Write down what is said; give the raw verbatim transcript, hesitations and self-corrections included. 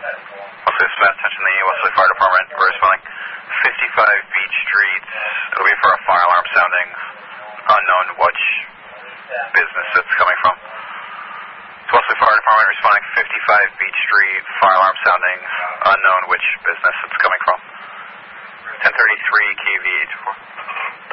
Wesley Smith, attention the Wesley Fire Department. We're responding fifty-five Beach Street. It'll be for a fire alarm sounding. Unknown which business it's coming from. Wesley Fire Department responding fifty-five Beach Street. Fire alarm sounding. Unknown which business it's coming from. ten thirty-three K V eighty-four.